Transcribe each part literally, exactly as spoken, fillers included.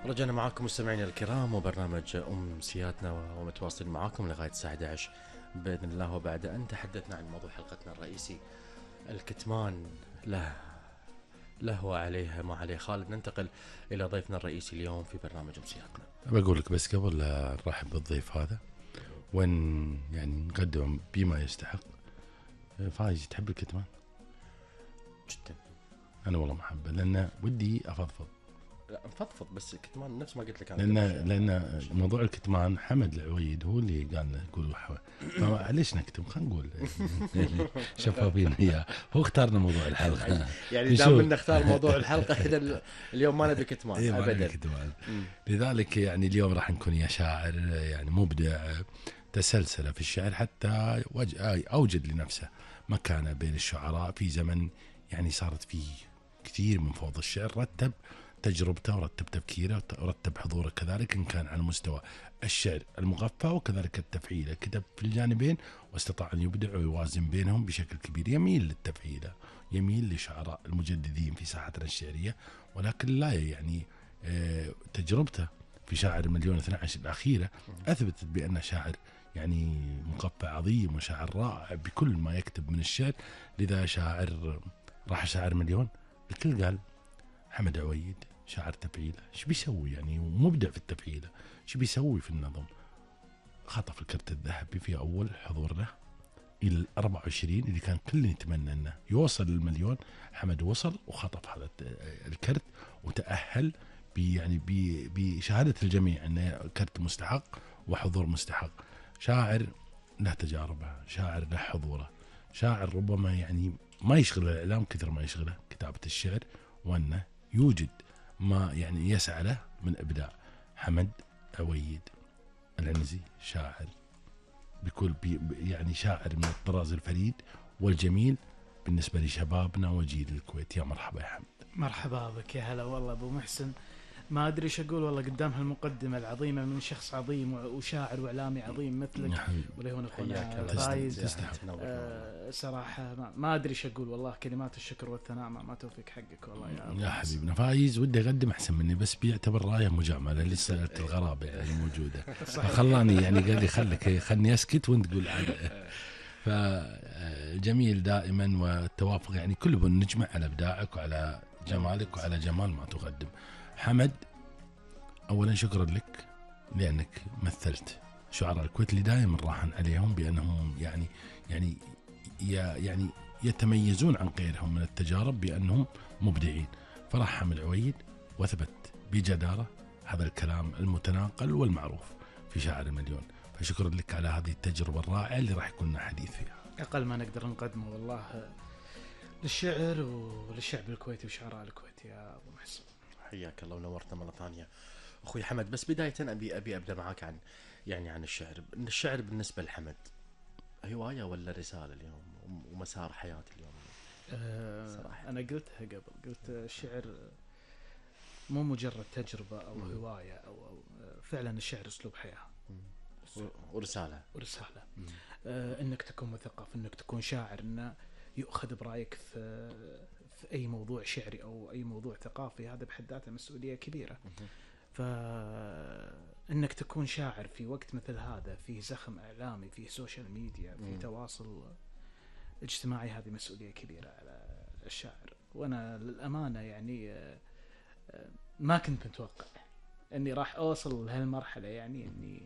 رجعنا معاكم مستمعينا الكرام وبرنامج أمسياتنا ومتواصلين معاكم لغاية الساعة أحد عشر بإذن الله. وبعد أن تحدثنا عن موضوع حلقتنا الرئيسي الكتمان له له وعليه ما عليه، خالد ننتقل إلى ضيفنا الرئيسي اليوم في برنامج أمسياتنا. بقول لك بس قبل لا نرحب بالضيف هذا وين يعني نقدم بما يستحق. فايز تحب الكتمان؟ جدا. أنا والله محبه لأن ودي أفضفض. لا نفضفض بس كتمان نفس ما قلت لك. لأن لأن موضوع الكتمان حمد العويد هو اللي قال له قولوا حوا. فليش نكتم؟ خلينا نقول شفافين هي. هو اختارنا موضوع الحلقة. يعني دام إن نختار موضوع الحلقة كذا اليوم ما نبي كتمان إيه أبدا. كتمان. لذلك يعني اليوم راح نكون يا شاعر يعني مبدع تسلسل في الشعر حتى وج... أوجد لنفسه مكانة بين الشعراء في زمن يعني صارت فيه كثير من فوضى الشعر. رتب تجربته ورتب تفكيره ورتب حضوره كذلك، إن كان على مستوى الشعر المغفى وكذلك التفعيلة. كتب في الجانبين واستطاع أن يبدع ويوازن بينهم بشكل كبير. يميل للتفعيلة، يميل لشعراء المجددين في ساحتنا الشعرية، ولكن لا يعني تجربته في شاعر المليون اثني عشر الأخيرة أثبتت بأنه شاعر يعني مقفى عظيم وشاعر رائع بكل ما يكتب من الشعر. لذا شاعر راح شاعر مليون الكل قال حمد عويد شاعر تفعيلة، شو بيسوي يعني ومبدع في التفعيلة، شو بيسوي في النظم. خطف الكرت الذهبي في أول حضور له إلى الأربعة وعشرين اللي كان كل يتمنى أنه يوصل للمليون. حمد وصل وخطف هذا الكرت وتأهل يعني بشهادة الجميع أنه كرت مستحق وحضور مستحق. شاعر له تجاربه، شاعر له حضوره، شاعر ربما يعني ما يشغل الإعلام كثر ما يشغله كتابة الشعر، وأنه يوجد ما يعني يسعى له من إبداع. حمد عويد العنزي شاعر بكل بي يعني شاعر من الطراز الفريد والجميل بالنسبة لشبابنا وجيل الكويت. يا مرحبا يا حمد. مرحبا بك، يا هلا والله أبو محسن. ما أدري إيش أقول والله قدام هالمقدمة العظيمة من شخص عظيم وشاعر وإعلامي عظيم مثلك واللي هو أخونا فايز. آه صراحة ما, ما أدري إيش أقول والله. كلمات الشكر والثناء ما, ما توفيق حقك والله يا, يا حبيبنا فايز. ودي أقدم أحسن مني بس بيعتبر راية مجاملة لسه الغرابة يعني موجودة. فخلاني يعني قال لي خلك خلني أسكت وانت تقول عنه. فجميل دائما والتوافق يعني كله نجمع على إبداعك وعلى جمالك وعلى جمال ما تقدم. حمد أولا شكرا لك لأنك مثلت شعراء الكويت اللي دائما راحن عليهم بأنهم يعني يعني يعني يتميزون عن غيرهم من التجارب بأنهم مبدعين. فراح حمد عويد وثبت بجدارة هذا الكلام المتناقل والمعروف في شاعر المليون. فشكرا لك على هذه التجربة الرائعة اللي راح يكون لنا حديث فيها. أقل ما نقدر نقدمه والله للشعر وللشعب الكويتي وشعراء الكويت يا أبو محسن. حياك الله ونورتنا مرة ثانية أخوي حمد. بس بداية أبي أبي أبدأ معاك عن يعني عن الشعر. الشعر بالنسبة لحمد هواية ولا رسالة اليوم ومسار حياة اليوم؟ أه أنا قلتها قبل، قلت الشعر مو مجرد تجربة أو م. هواية أو, أو فعلا الشعر أسلوب حياة ورسالة ورسالة أه إنك تكون مثقف، إنك تكون شاعر، إنه يؤخذ برأيك في في أي موضوع شعري أو أي موضوع ثقافي. هذا بحد ذاته مسؤولية كبيرة. فإنك تكون شاعر في وقت مثل هذا فيه زخم إعلامي، فيه سوشيال ميديا، فيه تواصل اجتماعي، هذه مسؤولية كبيرة على الشاعر. وأنا للأمانة يعني ما كنت متوقع أني راح أوصل لهالمرحلة، يعني أني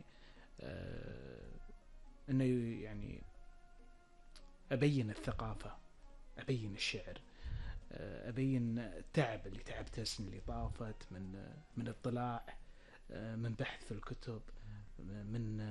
أنه يعني أبين الثقافة، أبين الشعر، أبين التعب اللي تعبته السنة اللي طافت من من اطلاع، من بحث في الكتب، من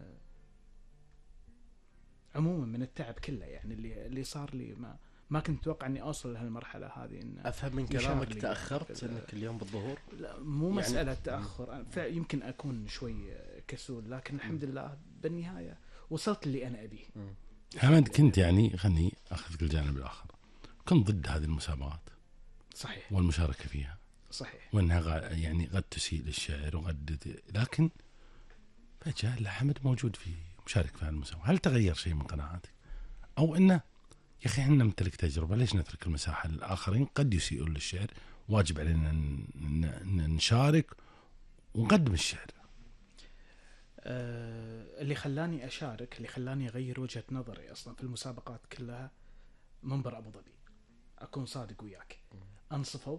عموما من التعب كله يعني اللي اللي صار لي. ما ما كنت أتوقع إني أوصل لهالمرحلة هذه. إن أفهم من كلامك تأخرت إنك اليوم بالظهور؟ لا مو يعني مسألة تأخر، يمكن أكون شوي كسول، لكن الحمد لله بالنهاية وصلت اللي أنا أبيه. حمد كنت يعني خلني أخذك الجانب الآخر، كنت ضد هذه المسابقات صحيح والمشاركة فيها صحيح، وأنها يعني قد تسيء للشعر وقد، لكن فجأة حمد موجود في مشارك في المسابقة. هل تغير شيء من قناعاتك أو أنه يا أخي إحنا نمتلك تجربة ليش نترك المساحة للآخرين قد يسيئون للشعر؟ واجب علينا أن نشارك ونقدم الشعر. آه اللي خلاني أشارك، اللي خلاني أغير وجهة نظري أصلا في المسابقات كلها، منبر أبو ظبي. أكون صادق وياك، أنصفوا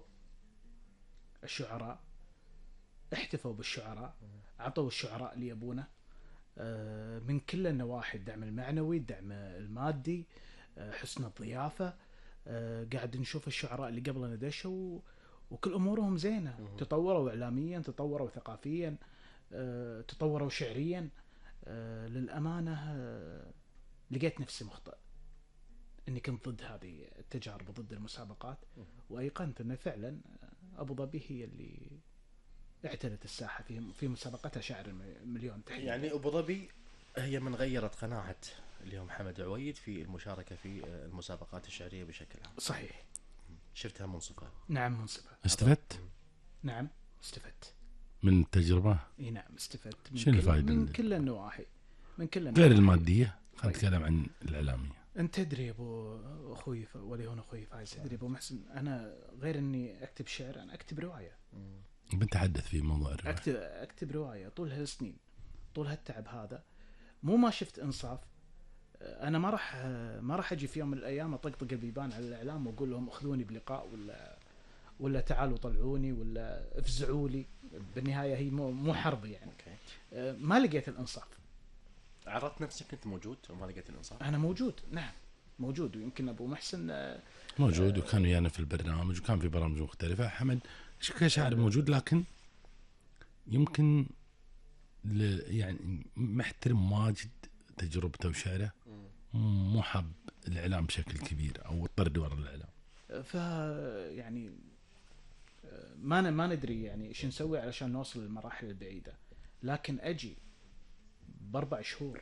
الشعراء، احتفوا بالشعراء، عطوا الشعراء اللي يبونه آه من كل النواحي، الدعم المعنوي، الدعم المادي، آه حسن الضيافة. آه قاعد نشوف الشعراء اللي قبلنا دشوا وكل أمورهم زينة، تطوروا إعلاميا، تطوروا ثقافيا، أه، تطوروا شعريا. أه، للأمانة أه، لقيت نفسي مخطئ أني كنت ضد هذه التجارب وضد المسابقات، وأيقنت أن فعلا أبو ظبي هي اللي اعتلت الساحة في في مسابقتها شاعر المليون تحديدا. يعني أبو ظبي هي من غيرت قناعة اليوم حمد عويد في المشاركة في المسابقات الشعرية بشكل عام. صحيح. شفتها منصفة؟ نعم منصفة. استفدت؟ نعم استفدت من التجربة. اي نعم استفدت من, شنو كل الفائدة؟ من كل النواحي، من كل غير النواحي. المادية، خلينا نتكلم عن الإعلامية. انت تدري ابو اخوي ف- ولي هون اخوي فايز، تدري ابو محسن، انا غير اني اكتب شعر، انا اكتب روايه. بنتحدث في موضوع الرواية. اكتب اكتب روايه طول هالسنين، طول هالتعب هذا، مو ما شفت انصاف. انا ما راح ما راح اجي في يوم من الايام اطقطق البيبان على الاعلام واقول لهم اخذوني بلقاء ولا ولا تعالوا طلعوني ولا افزعوا لي. بالنهايه هي مو مو حرب يعني. أوكي. أه، ما لقيت الانصاف. عرضت نفسك كنت موجود وما لقيت الإنصاف؟ انا موجود، نعم موجود، ويمكن ابو محسن أه، موجود وكان ويانا في البرنامج وكان في برامج مختلفة. حمد كشاعر موجود، لكن يمكن ل- يعني محترم واجد تجربته وشعره، مو حاب الإعلام بشكل كبير أو الطرد ورا الإعلام. ف يعني ما ن- ما ندري يعني ايش نسوي علشان نوصل للمراحل البعيدة، لكن اجي باربع شهور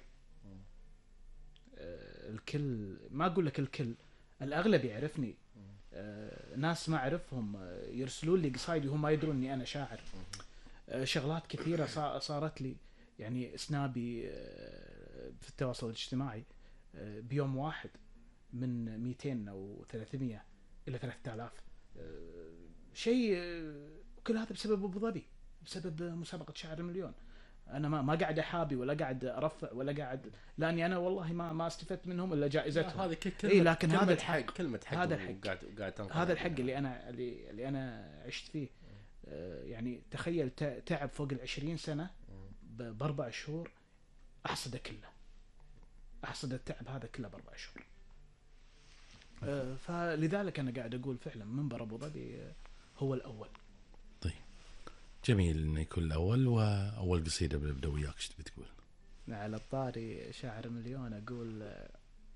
آه، الكل، ما اقول لك الكل، الاغلب يعرفني. آه، ناس ما اعرفهم آه، يرسلون لي قصايد وهم ما يدرون اني انا شاعر. آه، شغلات كثيرة صا- صارت لي، يعني سنابي آه، في التواصل الاجتماعي آه، بيوم واحد من مئتين او ثلاثمية الى ثلاثة آلاف آه، شيء. آه، كل هذا بسبب ابو ظبي، بسبب مسابقة شاعر المليون. انا ما ما قاعد احابي ولا قاعد ارفع ولا قاعد، لاني انا والله ما ما استفدت منهم الا جائزتهم. هذه ك- كلمة إيه، لكن كلمة هذا الحق، كلمة حق هذا الحق. وقاعد وقاعد تنقل هذا الحق عليها. اللي انا اللي, اللي انا عشت فيه. آه، يعني تخيل ت- تعب فوق العشرين سنة ب- باربع شهور، احصده كله، احصد التعب هذا كله باربع شهور. آه، فلذلك انا قاعد اقول فعلا منبر ابو ظبي آه، هو الاول. جميل إنه يكون الأول. وأول قصيدة بنبدأ وياك، إيش تبي تقول؟ على الطاري شاعر مليون، اقول آه،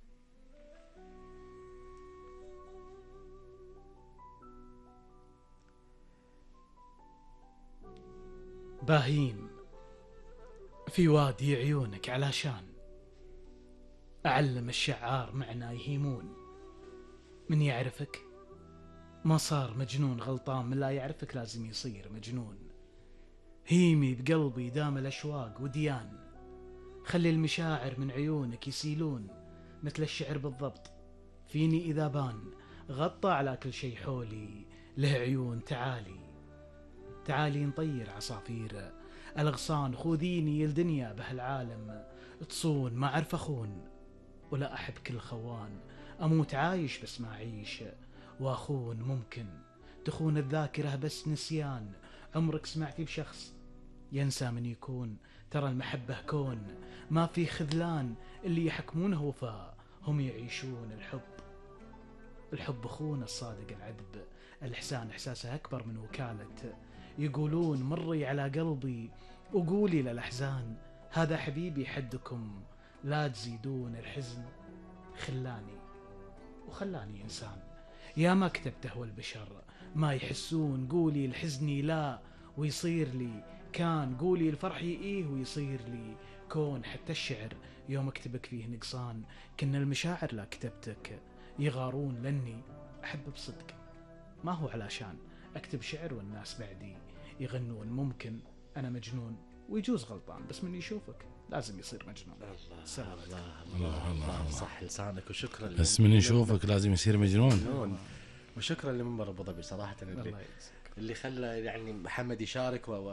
باهيم في وادي عيونك علشان أعلم الشعار معنى يهيمون. من يعرفك ما صار مجنون غلطان، من لا يعرفك لازم يصير مجنون. هيمي بقلبي دام الأشواق وديان، خلي المشاعر من عيونك يسيلون. مثل الشعر بالضبط فيني إذا بان، غطى على كل شي حولي له عيون. تعالي تعالي نطير عصافير الأغصان، خذيني الدنيا بهالعالم تصون. ما أعرف أخون ولا أحب كل خوان، أموت عايش بس ما أعيش وأخون. ممكن تخون الذاكرة بس نسيان، عمرك سمعتي بشخص ينسى من يكون؟ ترى المحبة كون ما في خذلان، اللي يحكمونه وفاء هم يعيشون الحب. الحب أخونا الصادق العذب، الإحسان إحساسه أكبر من وكالة. يقولون مري على قلبي وقولي للأحزان، هذا حبيبي حدكم لا تزيدون الحزن. خلاني وخلاني إنسان، يا ما كتبته والبشر ما يحسون. قولي لحزني لا ويصير لي كان، قولي الفرح إيه ويصير لي كون. حتى الشعر يوم اكتبك فيه نقصان، كن المشاعر لا كتبتك يغارون. لاني أحب بصدق، ما هو علشان أكتب شعر والناس بعدي يغنون. ممكن أنا مجنون ويجوز غلطان، بس من يشوفك لازم يصير مجنون. الله سلام. الله الله الله, الله. صح لسانك. وشكرا بس من يشوفك لازم يصير مجنون. مجنون. وشكرا لمنبر ابو ظبي صراحه، اللي الله يجزاك. اللي خلى يعني محمد يشارك و... و...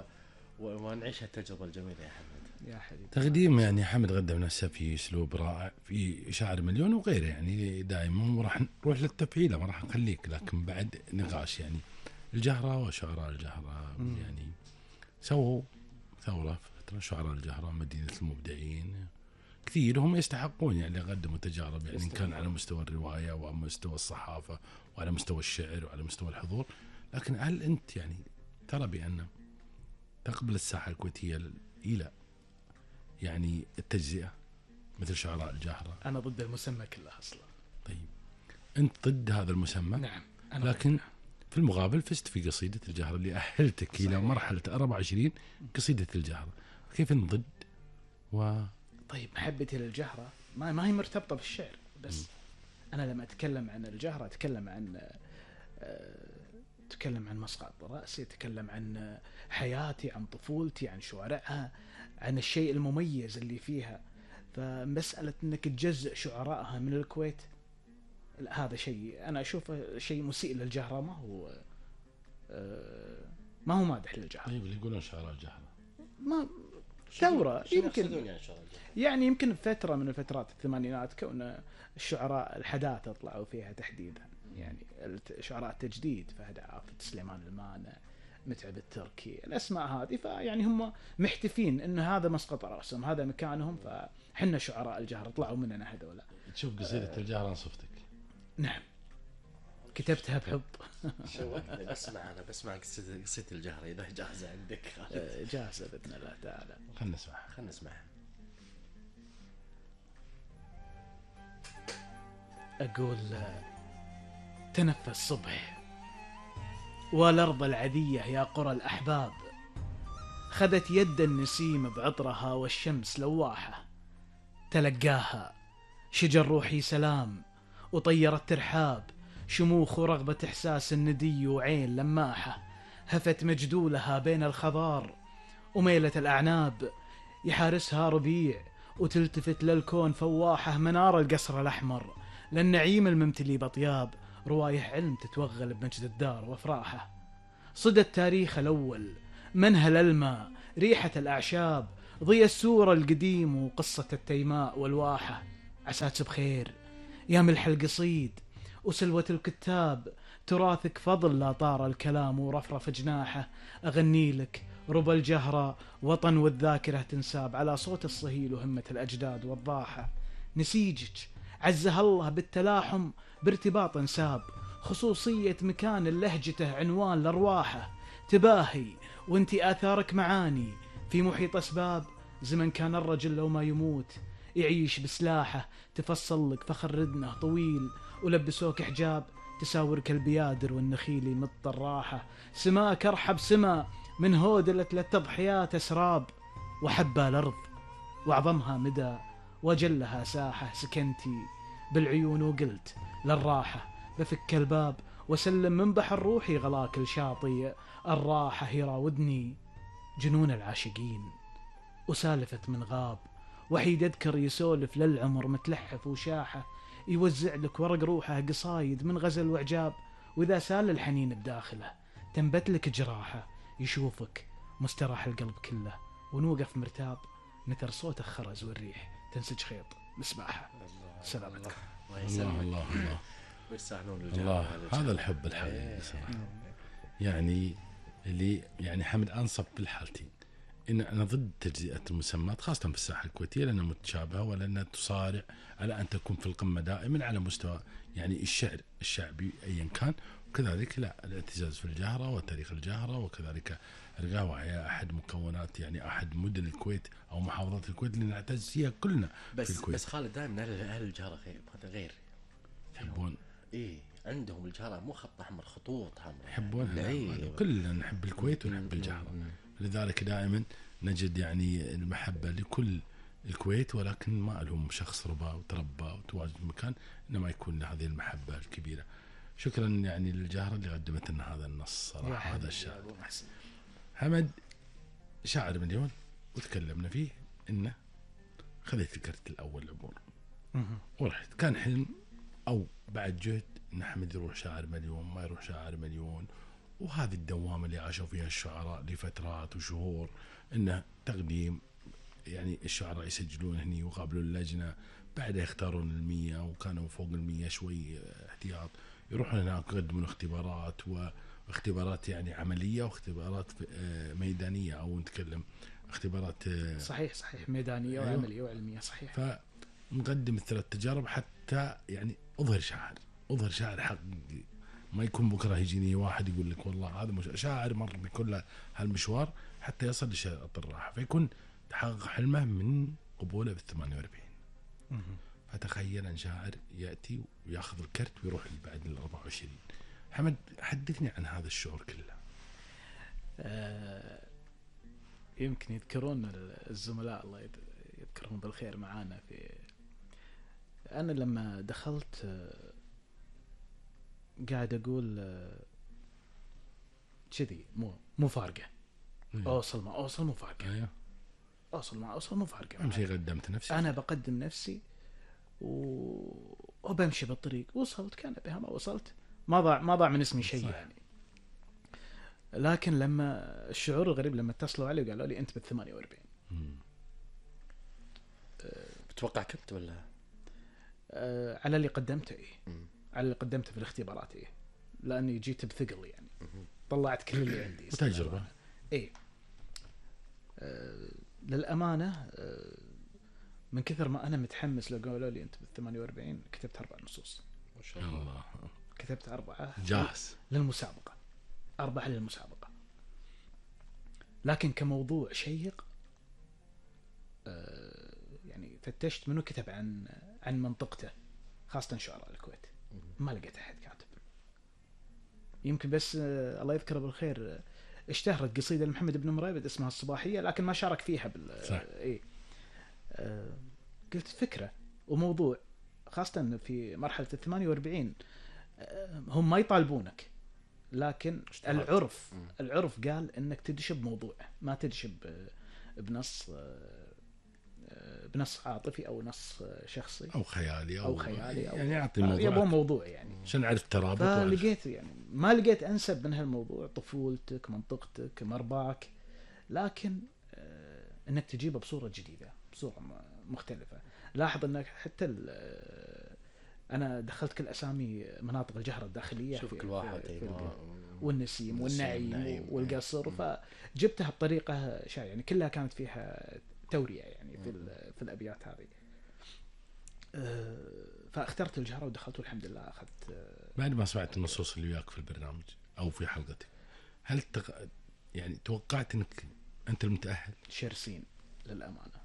ونعيش هالتجربة الجميلة يا حمد. يا حبيبي تقديم يعني حمد قدم نفسه في اسلوب رائع في شاعر مليون وغيره يعني دائما، وراح نروح للتفعيله ما راح نخليك، لكن بعد نقاش يعني الجهره وشعراء الجهره يعني سووا ثوره فتره شعراء الجهره مدينه المبدعين كثير، هم يستحقون يعني قدموا تجارب يعني إن كان على مستوى الروايه وعلى مستوى الصحافه وعلى مستوى الشعر وعلى مستوى الحضور. لكن هل انت يعني ترى بان تقبل الساحه الكويتيه الى يعني التجزئة مثل شعراء الجاهرة؟ أنا ضد المسمى كله أصلا. طيب أنت ضد هذا المسمى؟ نعم أنا لكن في المقابل فزت في قصيدة الجاهرة اللي أهلتك إلى مرحلة أربعة وعشرين قصيدة الجاهرة، كيف أنت ضد؟ و طيب محبتي للجهرة ما ما هي مرتبطة بالشعر بس. م. أنا لما أتكلم عن الجهرة أتكلم عن أتكلم عن مسقط رأسي، أتكلم عن حياتي، عن طفولتي، عن شوارعها، عن الشيء المميز اللي فيها. فمسألة أنك تجزء شعراءها من الكويت هذا شيء أنا أشوفه شيء مسيء للجهرة، ما هو ما هو مادح للجهرة. طيب اللي يقولون شعراء الجهرة ما ثورة يمكن يعني, يعني يمكن فترة من الفترات الثمانينات كون الشعراء الحداثة طلعوا فيها تحديدا، يعني شعراء التجديد، فهد عافد، سليمان المانع، متعب التركي، الأسماء هذه، فيعني هم محتفين إن هذا مسقط رأسهم، هذا مكانهم، فحنا شعراء الجهرة طلعوا مننا هذولا. تشوف قصيدة آه الجهرة نصفتك؟ نعم كتبتها بحب. بسمع أنا بسمع قصيدة قصيدة الجهرة إذا جاهزة عندك خالد. جاهزة بإذن الله تعالى. خلنا نسمعها. خلنا نسمعها. أقول تنفس صبح والأرض العذية يا قرى الأحباب، خذت يد النسيم بعطرها والشمس لواحة، تلقاها شجر روحي سلام وطيرت ترحاب، شموخ ورغبة إحساس الندي وعين لماحة، هفت مجدولها بين الخضار وميلة الأعناب، يحارسها ربيع وتلتفت للكون فواحة، منار القصر الأحمر للنعيم الممتلي بطياب، روايح علم تتوغل بمجد الدار وافراحه، صدى التاريخ الأول منهل الماء ريحة الأعشاب، ضي السور القديم وقصة التيماء والواحة، عساك بخير يا ملح القصيد وسلوة الكتاب، تراثك فضل لا طار الكلام ورفرف جناحه، أغني لك ربى الجهرة وطن والذاكرة تنساب، على صوت الصهيل وهمة الأجداد والضاحة، نسيجك عزها الله بالتلاحم بارتباط انساب، خصوصية مكان اللهجته عنوان لأرواحه، تباهي وانتي آثارك معاني في محيط أسباب، زمن كان الرجل لو ما يموت يعيش بسلاحه، تفصل لك فخر ردنه طويل ولبسوك حجاب، تساورك البيادر والنخيل يمط الراحة، سماك أرحب سما من هودلة للتضحيات أسراب، وحبى الأرض وأعظمها مدى وجلها ساحة، سكنتي بالعيون وقلت للراحة بفك الباب وسلم من بحر روحي غلاك الشاطئ، الراحة يراودني جنون العاشقين وسالفة من غاب، وحيد أذكر يسولف للعمر متلحف وشاحة، يوزع لك ورق روحه قصايد من غزل وعجاب، وإذا سال الحنين بداخله تنبت لك جراحة، يشوفك مستراح القلب كله ونوقف مرتاب، نثر صوت الخرز والريح تنسج خيط مسباحة. سلامتك. الله يسلمك. الله الله ويستاهلون الله. هذا الحب الحقيقي صراحة يعني اللي يعني حمد أنصف بالحالتين، إن أنا ضد تجزئة المسمات خاصة في الساحة الكويتية لأنها متشابهة ولأنها تصارع على أن تكون في القمة دائما على مستوى يعني الشعر الشعبي أيا كان، وكذلك لا الاعتزاز في الجهرة وتاريخ الجهرة، وكذلك القهوة هي أحد مكونات يعني أحد مدن الكويت أو محافظات الكويت اللي نعتز فيها كلنا بس في الكويت. بس خالد دائما أهل الجهرة غير هذا غير يحبون إيه عندهم الجهرة مو خط أحمر خطوط حمراء يحبونها. إيه. كلنا نحب الكويت ونحب الجهرة، لذلك دائما نجد يعني المحبة لكل الكويت، ولكن ما لهم شخص ربى وتربى وتواجد مكان إنما يكون له هذه المحبة الكبيرة. شكرا يعني للجهرة اللي قدمت لنا هذا النص صراحة. هذا الشاعر حمد شاعر مليون وتكلمنا فيه إنه خذيت فكرة الأول الأمور ورحت، كان حلم أو بعد جهد إن حمد يروح شاعر مليون ما يروح شاعر مليون، وهذه الدوامة اللي عاشوا فيها الشعراء لفترات وشهور، إنه تقديم يعني الشعراء يسجلون هني وقابلوا اللجنة، بعدها يختارون المية، وكانوا فوق المية شوي احتياط، يروحون هناك يقدمون اختبارات، واختبارات يعني عملية واختبارات ميدانية، أو نتكلم اختبارات صحيح صحيح ميدانية أيوه. وعملية وعلمية صحيح. فنقدم الثلاث تجارب حتى يعني أظهر شاعر أظهر شاعر حقيقي، ما يكون بكرة يجيني واحد يقول لك والله هذا مش شاعر مر بكل هالمشوار حتى يصل لشرط الراحة، فيكون تحقق حلمه من قبوله بالثمانية وأربعين. فتخيل أن شاعر يأتي ويأخذ الكرت ويروح بعد الأربعة وعشرين. حمد حدثني عن هذا الشعور كله. آه يمكن يذكرون الزملاء الله يذكرهم بالخير معانا في أنا لما دخلت آه قاعد أقول كذي آه مو مو فارقة أوصل ما أوصل مو فارقة أيوه. أوصل ما أوصل مو فارقة. أهم شيء قدمت نفسي، أنا بقدم نفسي و... وبمشي بالطريق. وصلت كان بها ما وصلت ما ضاع ما ضاع من اسمي شيء يعني. لكن لما الشعور الغريب لما اتصلوا علي وقالوا لي أنت بالثمانية وأربعين. بتوقع كنت ولا أه على اللي قدمته إيه مم. على اللي قدمته في الاختبارات إيه، لأني جيت بثقل يعني مم. طلعت كل اللي عندي وتجربة إيه. أه للأمانة أه من كثر ما أنا متحمس لو قالوا لي أنت بالثمانية وأربعين كتبت أربع نصوص. ما شاء الله. كتبت أربعة جاهز للمسابقة، أربعة للمسابقة. لكن كموضوع شيق أه يعني فتشت منه كتب عن عن منطقته، خاصة شعراء الكويت. ما لقيت أحد كاتب. يمكن بس أه الله يذكره بالخير اشتهرت قصيدة لمحمد بن مرابد اسمها الصباحية، لكن ما شارك فيها بال صح. إيه. أه قلت فكرة وموضوع، خاصة أنه في مرحلة الثمانية وأربعين أه هم ما يطالبونك، لكن اشتهرت. العرف م. العرف قال أنك تدش بموضوع، ما تدش بنص بنص عاطفي أو نص شخصي أو خيالي أو, أو خيالي أو يعني يعطي موضوع يبغى موضوع يعني عشان أعرف ترابط. فلقيت يعني ما لقيت أنسب من هالموضوع، طفولتك منطقتك مرباك، لكن آه أنك تجيبه بصورة جديدة بصورة مختلفة. لاحظ أنك حتى أنا دخلت كل أسامي مناطق الجهرة الداخلية شوف في كل واحد في ما والنسيم والنعيم, والنعيم والقصر مم. فجبتها بطريقة شاي يعني كلها كانت فيها تورية يعني في في الأبيات هذه. فاخترت الجهرة ودخلت والحمد لله أخذت. بعد ما سمعت النصوص اللي وياك في البرنامج أو في حلقتك، هل تق... يعني توقعت أنك أنت المتأهل؟ شرسين للأمانة